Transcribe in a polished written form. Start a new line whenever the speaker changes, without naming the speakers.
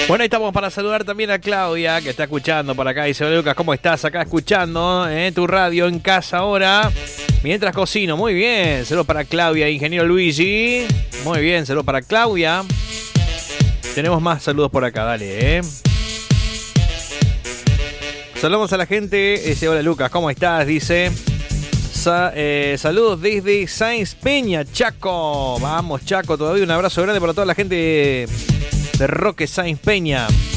Bueno, ahí estamos para saludar también a Claudia, que está escuchando por acá. Dice, hola Lucas, ¿cómo estás? Acá escuchando tu radio en casa ahora, mientras cocino. Muy bien, saludos para Claudia, ingeniero Luigi. Muy bien, saludos para Claudia. Tenemos más saludos por acá, dale, Saludamos a la gente. Dice, hola Lucas, ¿cómo estás? Dice, saludos desde Sáenz Peña, Chaco. Vamos, Chaco, todavía un abrazo grande para toda la gente de Roque Sáenz Peña.